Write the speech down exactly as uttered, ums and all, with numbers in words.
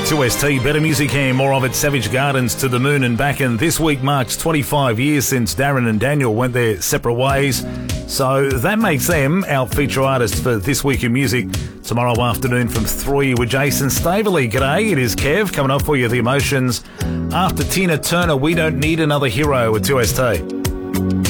two S T, better music here, more of it. Savage Gardens, To the Moon and Back. And this week marks twenty-five years since Darren and Daniel went their separate ways. So that makes them our feature artists for This Week in Music. Tomorrow afternoon from three with Jason Staveley. G'day, it is Kev coming up for you, The Emotions. After Tina Turner, We Don't Need Another Hero with two S T.